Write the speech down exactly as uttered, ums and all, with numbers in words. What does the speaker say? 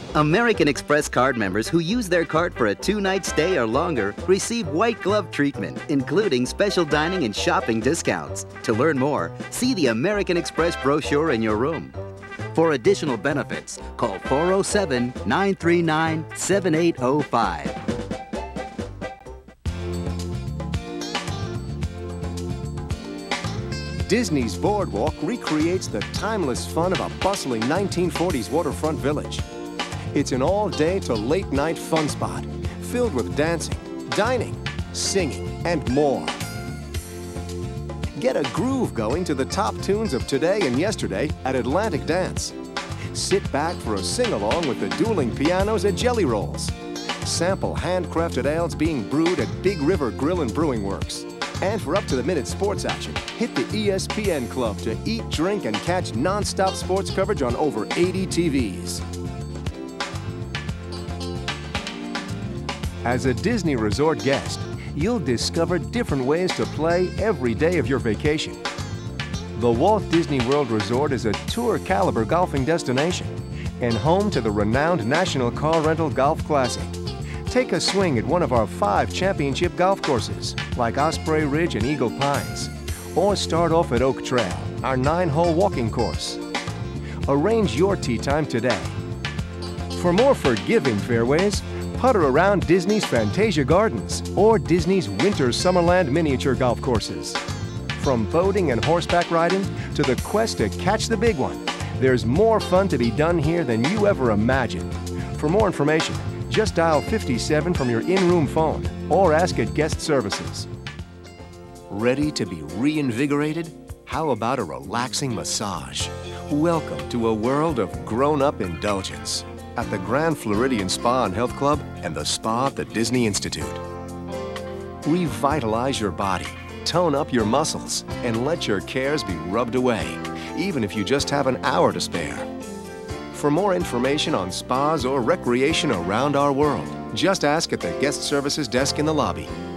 American Express card members who use their card for a two-night stay or longer receive white glove treatment, including special dining and shopping discounts. To learn more, see the American Express brochure in your room. For additional benefits, call four oh seven, nine three nine, seven eight oh five. Disney's Boardwalk recreates the timeless fun of a bustling nineteen forties waterfront village. It's an all-day to late-night fun spot filled with dancing, dining, singing, and more. Get a groove going to the top tunes of today and yesterday at Atlantic Dance. Sit back for a sing-along with the dueling pianos at Jelly Rolls. Sample handcrafted ales being brewed at Big River Grill and Brewing Works. And for up-to-the-minute sports action, hit the E S P N Club to eat, drink, and catch non-stop sports coverage on over eighty T Vs. As a Disney Resort guest, you'll discover different ways to play every day of your vacation. The Walt Disney World Resort is a tour-caliber golfing destination and home to the renowned National Car Rental Golf Classic. Take a swing at one of our five championship golf courses, like Osprey Ridge and Eagle Pines, or start off at Oak Trail, our nine-hole walking course. Arrange your tee time today. For more forgiving fairways, putter around Disney's Fantasia Gardens or Disney's Winter Summerland miniature golf courses. From boating and horseback riding to the quest to catch the big one, there's more fun to be done here than you ever imagined. For more information, just dial fifty-seven from your in-room phone or ask at guest services. Ready to be reinvigorated? How about a relaxing massage? Welcome to a world of grown-up indulgence at the Grand Floridian Spa and Health Club and the Spa at the Disney Institute. Revitalize your body, tone up your muscles, and let your cares be rubbed away, even if you just have an hour to spare. For more information on spas or recreation around our world, just ask at the guest services desk in the lobby